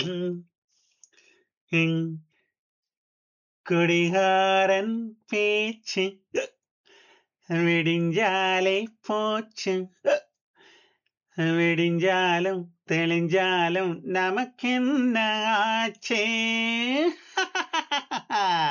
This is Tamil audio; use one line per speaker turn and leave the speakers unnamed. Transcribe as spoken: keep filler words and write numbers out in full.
ம், ம். குடிகாரன் பேச்சு விடிஞ்சாலே போச்சு. விடிஞ்சாலும் தெளிஞ்சாலும் நமக்கென்ன ஆச்சே?